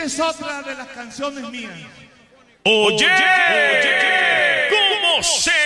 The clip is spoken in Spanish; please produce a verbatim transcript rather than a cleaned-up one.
Esta es otra de las canciones mías. Oye, oye, ¿cómo se